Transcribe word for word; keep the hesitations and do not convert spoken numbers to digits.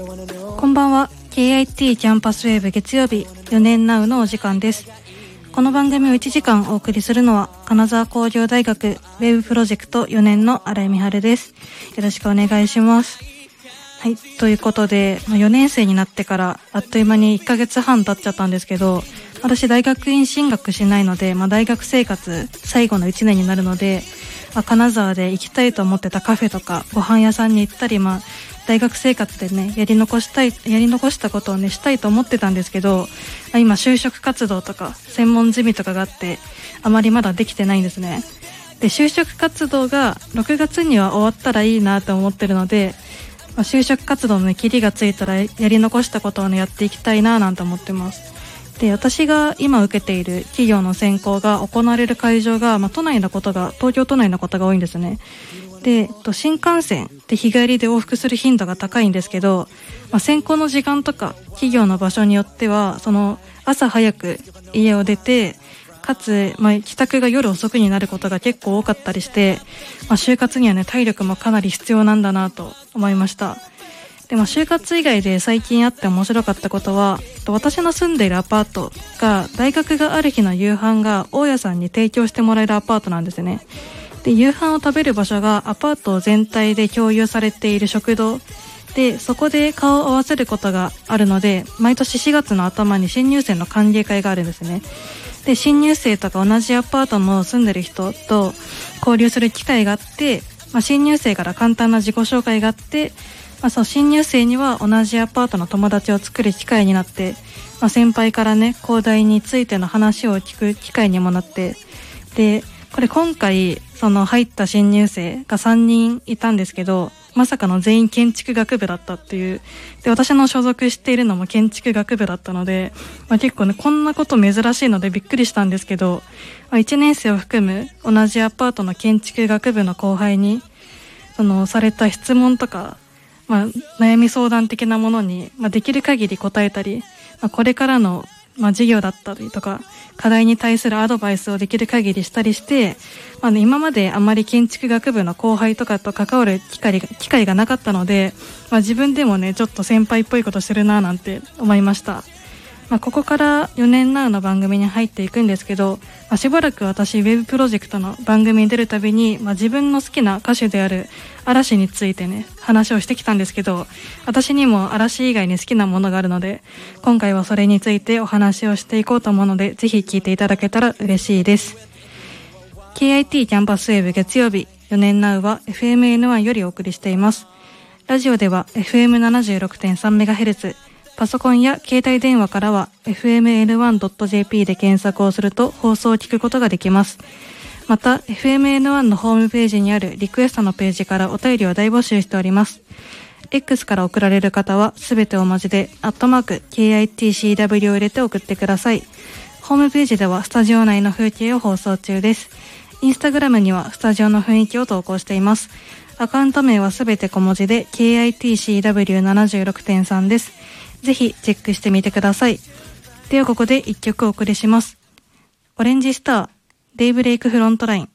こんばんは。 ケーアイティー キャンパスウェーブ月曜日よねんナウのお時間です。この番組をいちじかんお送りするのは金沢工業大学ウェブプロジェクトよねんの新井美春です。よろしくお願いします。はい、ということでよねん生になってからあっという間にいっかげつはん経っちゃったんですけど、私大学院進学しないので、まあ、大学生活最後のいちねんになるので、まあ、金沢で行きたいと思ってたカフェとかご飯屋さんに行ったり、まあ、大学生活でねやり残したいやり残したことをねしたいと思ってたんですけど、まあ、今就職活動とか専門ゼミとかがあってあまりまだできてないんですね。で就職活動がろくがつには終わったらいいなと思ってるので、まあ、就職活動の、ね、キリがついたらやり残したことを、ね、やっていきたいななんて思ってます。で私が今受けている企業の選考が行われる会場が、まあ、都内のことが東京都内のことが多いんですね。で新幹線で日帰りで往復する頻度が高いんですけど、まあ、選考の時間とか企業の場所によってはその朝早く家を出てかつ、まあ、帰宅が夜遅くになることが結構多かったりして、まあ、就活にはね体力もかなり必要なんだなと思いました。でも就活以外で最近あって面白かったことは、私の住んでいるアパートが大学がある日の夕飯が大家さんに提供してもらえるアパートなんですね。で夕飯を食べる場所がアパート全体で共有されている食堂で、そこで顔を合わせることがあるので、毎年しがつの頭に新入生の歓迎会があるんですね。で新入生とか同じアパートの住んでる人と交流する機会があって、まあ、新入生から簡単な自己紹介があって、まあ、その新入生には同じアパートの友達を作る機会になって、まあ、先輩からね広大についての話を聞く機会にもなって、でこれ今回その入った新入生がさんにんいたんですけど、まさかの全員建築学部だったっていう。で私の所属しているのも建築学部だったので、まあ、結構ねこんなこと珍しいのでびっくりしたんですけど、まあ、いちねん生を含む同じアパートの建築学部の後輩にそのされた質問とか、まあ、悩み相談的なものに、まあ、できる限り答えたり、まあ、これからの、まあ、授業だったりとか課題に対するアドバイスをできる限りしたりして、まあね、今まであまり建築学部の後輩とかと関わる機会が、機会がなかったので、まあ、自分でもねちょっと先輩っぽいことしてるななんて思いました。まあ、ここからよねんナウの番組に入っていくんですけど、まあ、しばらく私ウェブプロジェクトの番組に出るたびに、まあ、自分の好きな歌手である嵐についてね話をしてきたんですけど、私にも嵐以外に好きなものがあるので、今回はそれについてお話をしていこうと思うので、ぜひ聞いていただけたら嬉しいです。 ケーアイティー キャンパスウェーブ月曜日よねんナウは エフエムエヌワン よりお送りしています。ラジオでは エフエムななじゅうろくてんさんメガヘルツ、パソコンや携帯電話からは エフエムエヌワンドットジェーピー で検索をすると放送を聞くことができます。また エフエムエヌワン のホームページにあるリクエストのページからお便りを大募集しております。 X から送られる方はすべてお文字でアットマーク ケーアイティーシーダブリュー を入れて送ってください。ホームページではスタジオ内の風景を放送中です。インスタグラムにはスタジオの雰囲気を投稿しています。アカウント名はすべて小文字で ケーアイティーシーダブリューななじゅうろくてんさん です。ぜひチェックしてみてください。ではここでいっきょくお送りします。オレンジスター、デイブレイクフロントライン。